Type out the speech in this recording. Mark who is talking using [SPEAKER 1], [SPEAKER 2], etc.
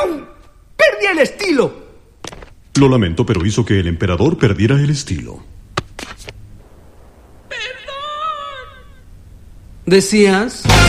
[SPEAKER 1] ¡Au! ¡Perdí el estilo!
[SPEAKER 2] Lo lamento, pero hizo que el emperador perdiera el estilo.
[SPEAKER 1] ¿Decías?